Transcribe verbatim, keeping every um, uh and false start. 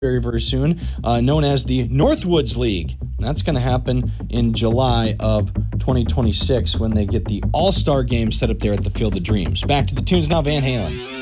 very, very soon, uh, known as the Northwoods League. That's going to happen in July of twenty twenty-six when they get the All-Star Game set up there at the Field of Dreams. Back to the tunes now, Van Halen.